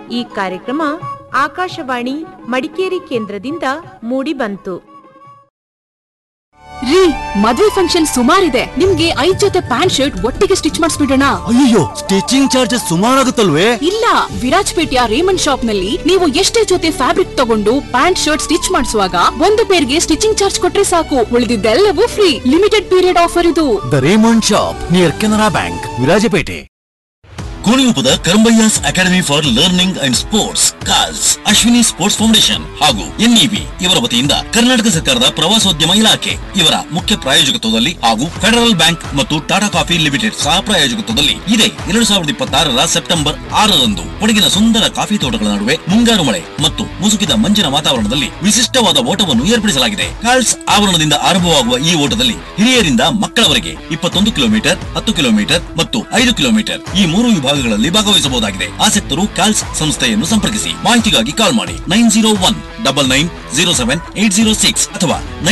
ಈ ಕಾರ್ಯಕ್ರಮ ಆಕಾಶವಾಣಿ ಮಡಿಕೇರಿ ಕೇಂದ್ರದಿಂದ ಮೂಡಿಬಂತು. ರೀ, ಮದುವೆ ಫಂಕ್ಷನ್ ಸುಮಾರಿದೆ. ನಿಮ್ಗೆ 5 ಜೊತೆ ಪ್ಯಾಂಟ್ ಶರ್ಟ್ ಒಟ್ಟಿಗೆ ಸ್ಟಿಚ್ ಮಾಡಿಸ್ಬಿಡೋಣ. ಅಯ್ಯೋ, ಸ್ಟಿಚಿಂಗ್ ಚಾರ್ಜಸ್ ಸುಮಾರಾಗುತ್ತಲ್ವೇ? ಇಲ್ಲ, ವಿರಾಜ್ಪೇಟೆಯ ರೇಮಂಡ್ ಶಾಪ್ ನಲ್ಲಿ ನೀವು ಎಷ್ಟೇ ಜೊತೆ ಫ್ಯಾಬ್ರಿಕ್ ತಗೊಂಡು ಪ್ಯಾಂಟ್ ಶರ್ಟ್ ಸ್ಟಿಚ್ ಮಾಡಿಸುವಾಗ ಒಂದು ಪೇರ್ಗೆ ಸ್ಟಿಚಿಂಗ್ ಚಾರ್ಜ್ ಕೊಟ್ರೆ ಸಾಕು, ಉಳಿದಿದ್ದೆಲ್ಲವೂ ಫ್ರೀ. ಲಿಮಿಟೆಡ್ ಪೀರಿಯಡ್ ಆಫರ್ ಇದು. The Raymond shop near Canara bank, Virajpet. ಕೋಣಿಗುಪ್ಪದ Karambayya's academy for learning and sports calls, Ashwini sports foundation ಹಾಗೂ ಎನ್ಇಬಿ ಇವರ ವತಿಯಿಂದ ಕರ್ನಾಟಕ ಸರ್ಕಾರದ ಪ್ರವಾಸೋದ್ಯಮ ಇಲಾಖೆ ಇವರ ಮುಖ್ಯ ಪ್ರಾಯೋಜಕತ್ವದಲ್ಲಿ ಹಾಗೂ ಫೆಡರಲ್ ಬ್ಯಾಂಕ್ ಮತ್ತು ಟಾಟಾ ಕಾಫಿ ಲಿಮಿಟೆಡ್ ಸಹ ಪ್ರಾಯೋಜಕತ್ವದಲ್ಲಿ ಇದೇ 2026 ಸೆಪ್ಟೆಂಬರ್ 6ರಂದು ಕೊಡಗಿನ ಸುಂದರ ಕಾಫಿ ತೋಟಗಳ ನಡುವೆ ಮುಂಗಾರು ಮಳೆ ಮತ್ತು ಮುಸುಕಿದ ಮಂಜಿನ ವಾತಾವರಣದಲ್ಲಿ ವಿಶಿಷ್ಟವಾದ ಓಟವನ್ನು ಏರ್ಪಡಿಸಲಾಗಿದೆ. ಕಾಲ್ಸ್ ಆವರಣದಿಂದ ಆರಂಭವಾಗುವ ಈ ಓಟದಲ್ಲಿ ಹಿರಿಯರಿಂದ ಮಕ್ಕಳವರೆಗೆ 21 ಕಿಲೋಮೀಟರ್, 10 ಕಿಲೋಮೀಟರ್ ಮತ್ತು 5 ಕಿಲೋಮೀಟರ್ ಈ 3 ವಿಭಾಗಗಳಲ್ಲಿ ಭಾಗವಹಿಸಬಹುದಾಗಿದೆ. ಆಸಕ್ತರು ಕಾಲ್ಸ್ ಸಂಸ್ಥೆಯನ್ನು ಸಂಪರ್ಕಿಸಿ. ಮಾಹಿತಿಗಾಗಿ ಕಾಲ್ ಮಾಡಿ 9019907806 ಅಥವಾ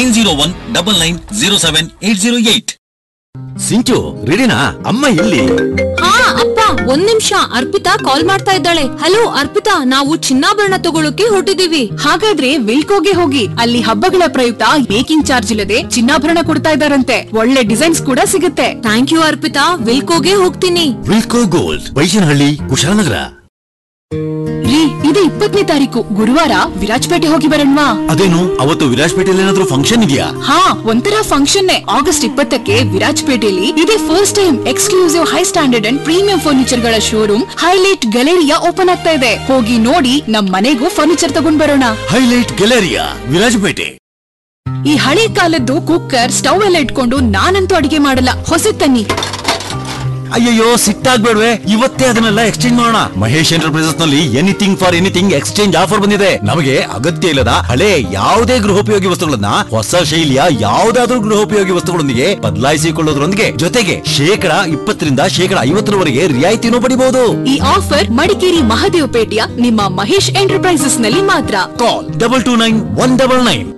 9019907808. ಸಿಂಚು, ರೆಡಿನಾ? ಅಮ್ಮ ಎಲ್ಲಿ? ಹಾ ಅಪ್ಪ, ಒಂದ್ ನಿಮಿಷ. ಅರ್ಪಿತಾ ಕಾಲ್ ಮಾಡ್ತಾ ಇದ್ದಾಳೆ. ಹಲೋ ಅರ್ಪಿತಾ, ನಾವು ಚಿನ್ನಾಭರಣ ತಗೊಳ್ಳೋಕೆ ಹೊರಟಿದೀವಿ. ಹಾಗಾದ್ರೆ ವಿಲ್ಕೋಗೆ ಹೋಗಿ, ಅಲ್ಲಿ ಹಬ್ಬಗಳ ಪ್ರಯುಕ್ತ ಮೇಕಿಂಗ್ ಚಾರ್ಜ್ ಇಲ್ಲದೆ ಚಿನ್ನಾಭರಣ ಕೊಡ್ತಾ ಇದ್ದಾರಂತೆ. ಒಳ್ಳೆ ಡಿಸೈನ್ಸ್ ಕೂಡ ಸಿಗುತ್ತೆ. ಥ್ಯಾಂಕ್ ಯು ಅರ್ಪಿತಾ, ವಿಲ್ಕೋಗೆ ಹೋಗ್ತೀನಿ. ವಿಲ್ಕೋ ಗೋಲ್ಡ್, ಬೈಶನಹಳ್ಳಿ, ಕುಶಾಲನಗರ. ರೀ, ಇದು 20ನೇ ತಾರೀಕು ಗುರುವಾರ. ವಿರಾಜ್ಪೇಟೆ ಹೋಗಿ ಬರೋಣವಾ? ಅದೇನು, ಅವತ್ತು ವಿರಾಜ್ಪೇಟೆಯಲ್ಲಿ ಏನಾದ್ರೂ ಫಂಕ್ಷನ್ ಇದೆಯಾ? ಹಾ, ಒಂಥರ ಫಂಕ್ಷನ್. ಆಗಸ್ಟ್ 20ಕ್ಕೆ ವಿರಾಜ್ಪೇಟೆಯಲ್ಲಿ ಇದೇ first time exclusive high standard and premium furniture ಗಳ ಶೋರೂಮ್ ಹೈಲೈಟ್ ಗ್ಯಾಲರಿಯಾ ಓಪನ್ ಆಗ್ತಾ ಇದೆ. ಹೋಗಿ ನೋಡಿ ನಮ್ ಮನೆಗೂ ಫರ್ನಿಚರ್ ತಗೊಂಡ್ ಬರೋಣ. Highlight Galleria, Virajpet. ಈ ಹಳೆ ಕಾಲದ್ದು ಕುಕ್ಕರ್, ಸ್ಟವ್ ಎಲ್ಲ ಇಟ್ಕೊಂಡು ನಾನಂತೂ ಅಡಿಗೆ ಮಾಡಲ್ಲ. ಹೊಸ ತನ್ನಿ. ಅಯ್ಯಯ್ಯೋ, ಸಿಟ್ಟಾಗ್ಬೇಡ್ವೆ, ಇವತ್ತೇ ಅದನ್ನೆಲ್ಲ ಎಕ್ಸ್ಚೇಂಜ್ ಮಾಡೋಣ. ಮಹೇಶ್ ಎಂಟರ್ಪ್ರೈಸಸ್ ನಲ್ಲಿ anything for anything exchange offer ಬಂದಿದೆ. ನಮಗೆ ಅಗತ್ಯ ಇಲ್ಲದ ಹಳೆ ಯಾವುದೇ ಗೃಹೋಪಯೋಗಿ ವಸ್ತುಗಳನ್ನ ಹೊಸ ಶೈಲಿಯ ಯಾವುದಾದ್ರೂ ಗೃಹೋಪಯೋಗಿ ವಸ್ತುಗಳೊಂದಿಗೆ ಬದಲಾಯಿಸಿಕೊಳ್ಳೋದ್ರೊಂದಿಗೆ ಜೊತೆಗೆ 20% 50% ರಿಯಾಯಿತಿನೂ ಪಡಿಬಹುದು. ಈ ಆಫರ್ ಮಡಿಕೇರಿ ಮಹದೇವಪೇಟೆಯ ನಿಮ್ಮ ಮಹೇಶ್ ಎಂಟರ್ಪ್ರೈಸಸ್ ನಲ್ಲಿ ಮಾತ್ರ. ಕಾಲ್ 229199.